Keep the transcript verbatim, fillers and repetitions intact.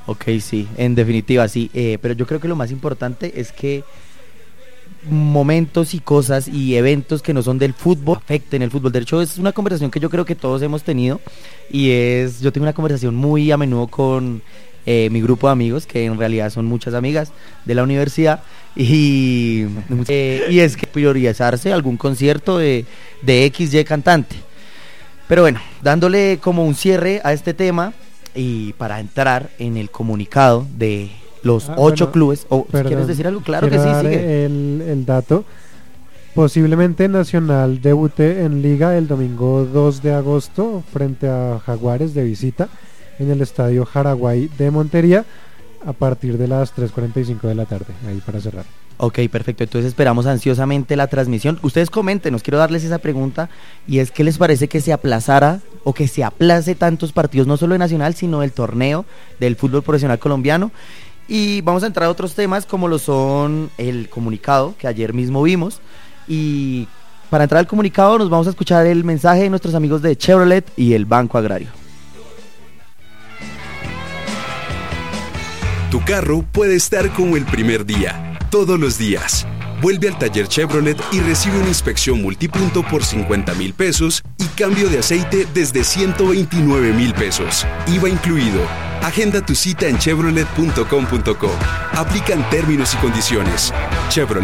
Ok, sí, en definitiva sí, eh, pero yo creo que lo más importante es que momentos y cosas y eventos que no son del fútbol afecten el fútbol. De hecho, es una conversación que yo creo que todos hemos tenido y es, yo tengo una conversación muy a menudo con eh, mi grupo de amigos, que en realidad son muchas amigas de la universidad, y, eh, y es que priorizarse algún concierto de, de X Y cantante. Pero bueno, dándole como un cierre a este tema y para entrar en el comunicado de los Ah, ocho bueno, clubes, o si perdón, quieres decir algo, claro que quiero sí, dar sigue. el, el dato. Posiblemente Nacional debute en Liga el domingo dos de agosto frente a Jaguares de visita en el Estadio Jaraguay de Montería a partir de las tres cuarenta y cinco de la tarde, ahí para cerrar. Ok, perfecto, entonces esperamos ansiosamente la transmisión. Ustedes coméntenos, quiero darles esa pregunta, y es: ¿qué les parece que se aplazara o que se aplace tantos partidos, no solo de Nacional, sino del torneo del fútbol profesional colombiano? Y vamos a entrar a otros temas como lo son el comunicado que ayer mismo vimos. Y para entrar al comunicado nos vamos a escuchar el mensaje de nuestros amigos de Chevrolet y el Banco Agrario. Tu carro puede estar como el primer día, todos los días. Vuelve al taller Chevrolet y recibe una inspección multipunto por cincuenta mil pesos y cambio de aceite desde ciento veintinueve mil pesos. I V A incluido. Agenda tu cita en chevrolet punto com punto co. Aplican términos y condiciones. Chevrolet.